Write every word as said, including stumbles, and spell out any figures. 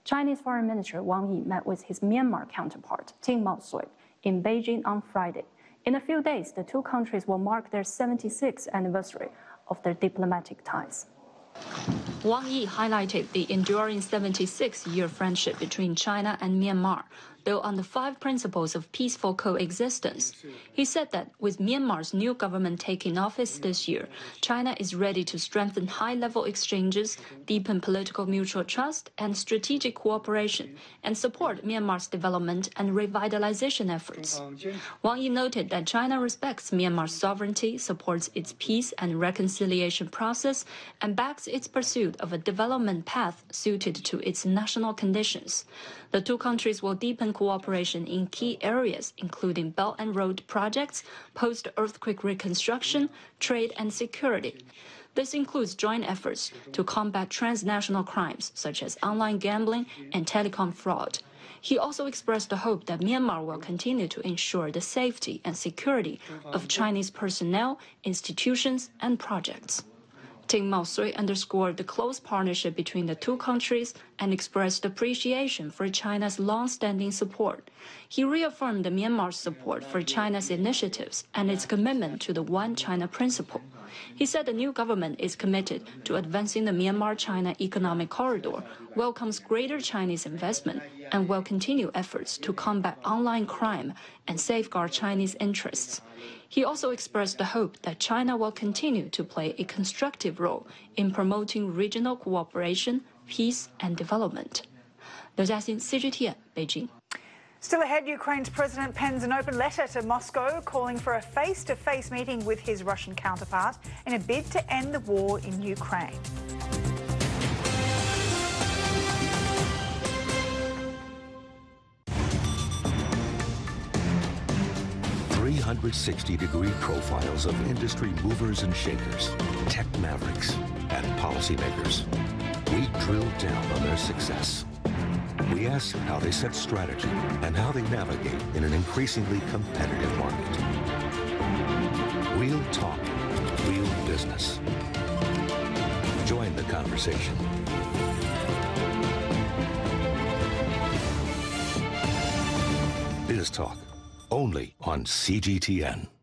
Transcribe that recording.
Chinese Foreign Minister Wang Yi met with his Myanmar counterpart, Ting Mao-sui, in Beijing on Friday. In a few days, the two countries will mark their seventy-sixth anniversary of their diplomatic ties. Wang Yi highlighted the enduring seventy-six-year friendship between China and Myanmar, built on the five principles of peaceful coexistence. He said that with Myanmar's new government taking office this year, China is ready to strengthen high-level exchanges, deepen political mutual trust and strategic cooperation, and support Myanmar's development and revitalization efforts. Wang Yi noted that China respects Myanmar's sovereignty, supports its peace and reconciliation process, and backs its pursuit of a development path suited to its national conditions. The two countries will deepen cooperation in key areas, including Belt and Road projects, post-earthquake reconstruction, trade and security. This includes joint efforts to combat transnational crimes such as online gambling and telecom fraud. He also expressed the hope that Myanmar will continue to ensure the safety and security of Chinese personnel, institutions, and projects. Ting Mao-sui underscored the close partnership between the two countries and expressed appreciation for China's long-standing support. He reaffirmed the Myanmar's support for China's initiatives and its commitment to the One China principle. He said the new government is committed to advancing the Myanmar-China economic corridor, welcomes greater Chinese investment, and will continue efforts to combat online crime and safeguard Chinese interests. He also expressed the hope that China will continue to play a constructive role in promoting regional cooperation, peace, and development. Liu Jiaxin, C G T N, Beijing. Still ahead, Ukraine's president pens an open letter to Moscow calling for a face-to-face meeting with his Russian counterpart in a bid to end the war in Ukraine. three hundred sixty degree profiles of industry movers and shakers, tech mavericks, and policymakers. We drill down on their success. We ask how they set strategy and how they navigate in an increasingly competitive market. Real talk, real business. Join the conversation. Biz Talk, only on C G T N.